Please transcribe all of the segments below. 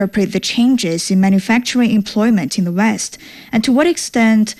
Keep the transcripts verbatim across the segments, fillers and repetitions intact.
interpret the changes in manufacturing employment in the West? And to what extent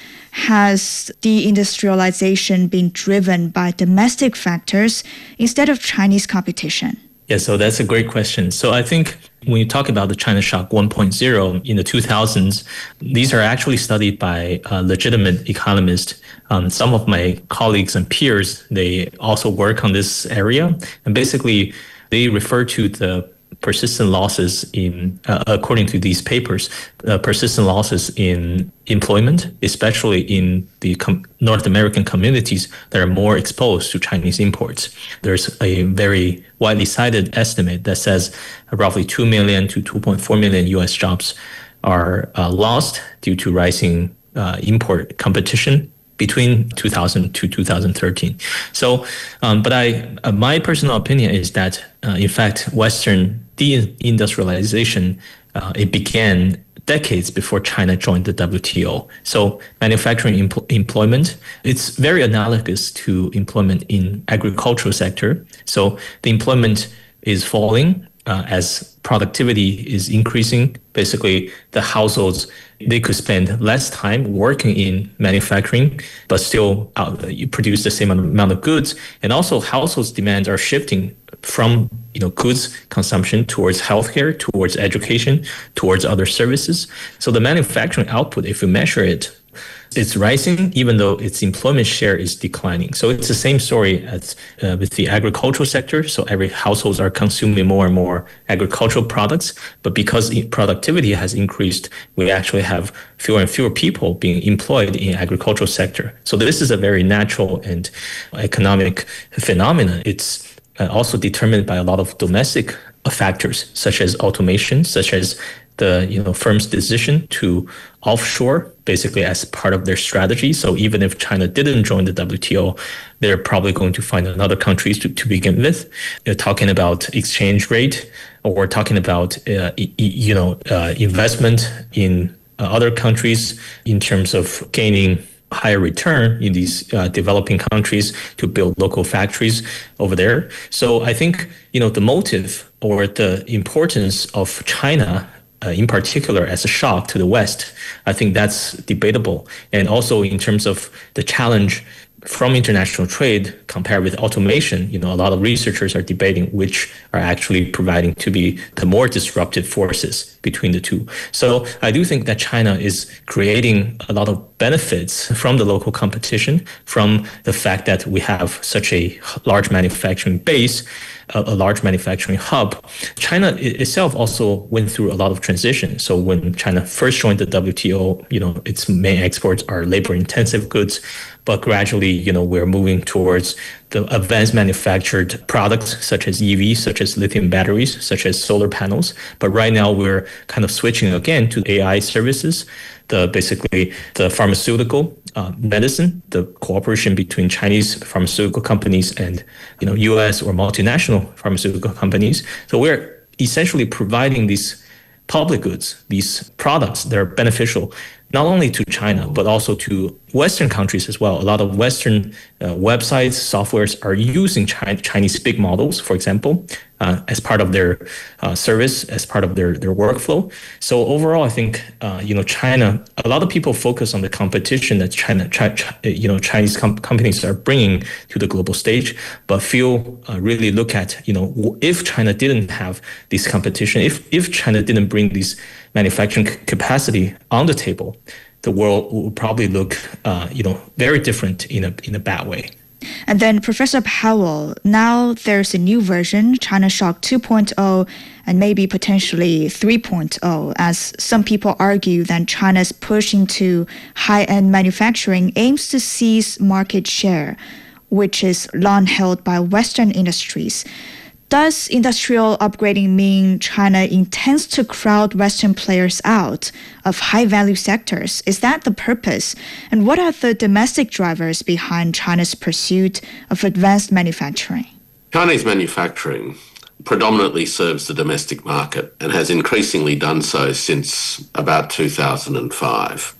has deindustrialization been driven by domestic factors instead of Chinese competition? Yeah, so that's a great question. So I think when you talk about the China Shock one point oh in the two thousands, these are actually studied by uh, legitimate economists. Um, some of my colleagues and peers, they also work on this area. And basically, they refer to the persistent losses in, uh, according to these papers, uh, persistent losses in employment, especially in the com- North American communities that are more exposed to Chinese imports. There's a very widely cited estimate that says roughly two million to two point four million U S jobs are uh, lost due to rising uh, import competition between two thousand to two thousand thirteen. So, um, but I, uh, my personal opinion is that, uh, in fact, Western deindustrialization, uh, it began decades before China joined the W T O. So manufacturing empl- employment, it's very analogous to employment in agricultural sector. So the employment is falling uh, as productivity is increasing. Basically, the households, they could spend less time working in manufacturing, but still uh, you produce the same amount of goods. And also households' demands are shifting from you know goods consumption towards healthcare, towards education, towards other services. So the manufacturing output, if you measure it, it's rising, even though its employment share is declining. So it's the same story as uh, with the agricultural sector. So every households are consuming more and more agricultural products, but because productivity has increased, we actually have fewer and fewer people being employed in agricultural sector. So this is a very natural and economic phenomenon. It's uh, also determined by a lot of domestic factors, such as automation, such as the you know firm's decision to offshore, basically as part of their strategy. So even if China didn't join the W T O, they're probably going to find another countries to, to begin with. They're talking about exchange rate, or we're talking about uh, you know uh, investment in uh, other countries in terms of gaining higher return in these uh, developing countries to build local factories over there. So I think you know the motive or the importance of China Uh, in particular as a shock to the West, I think that's debatable. And also in terms of the challenge from international trade compared with automation, you know, a lot of researchers are debating which are actually providing to be the more disruptive forces between the two. So I do think that China is creating a lot of benefits from the local competition, from the fact that we have such a large manufacturing base, a, a large manufacturing hub. China itself also went through a lot of transition. So when China first joined the W T O, you know, its main exports are labor-intensive goods, but gradually, you know, we're moving towards the advanced manufactured products such as E Vs, such as lithium batteries, such as solar panels. But right now we're kind of switching again to A I services, the basically the pharmaceutical uh, medicine, the cooperation between Chinese pharmaceutical companies and you know U S or multinational pharmaceutical companies. So we're essentially providing these public goods, these products that are beneficial not only to China, but also to Western countries as well. A lot of Western uh, websites, softwares are using China, Chinese big models, for example, uh, as part of their uh, service, as part of their, their workflow. So overall, I think, uh, you know, China, a lot of people focus on the competition that China, China you know, Chinese com- companies are bringing to the global stage, but few uh, really look at, you know, if China didn't have this competition, if, if China didn't bring these manufacturing capacity on the table, the world will probably look, uh, you know, very different in a in a bad way. And then, Professor Powell, now there's a new version, China Shock two point oh, and maybe potentially three point oh, as some people argue that China's push into high-end manufacturing aims to seize market share, which is long held by Western industries. Does industrial upgrading mean China intends to crowd Western players out of high-value sectors? Is that the purpose? And what are the domestic drivers behind China's pursuit of advanced manufacturing? Chinese manufacturing predominantly serves the domestic market and has increasingly done so since about two thousand five.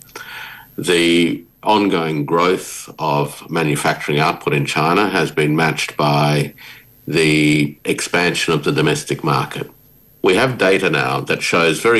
The ongoing growth of manufacturing output in China has been matched by the expansion of the domestic market. We have data now that shows very